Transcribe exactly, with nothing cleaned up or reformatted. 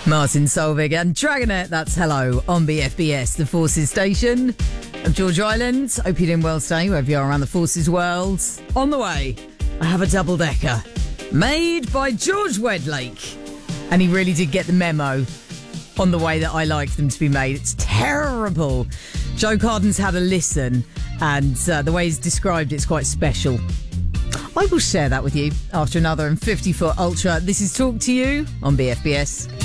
Martin Solveig and Dragonet, that's Hello on B F B S, the Forces station. I'm George Island. Hope you're doing well today, wherever you are around the Forces world. On the way, I have a double-decker made by George Wedlake. And he really did get the memo on the way that I like them to be made. It's terrible. Joe Carden's had a listen, and uh, the way he's described it's quite special. I will share that with you after another fifty-foot Ultra. This is Talk to You on B F B S.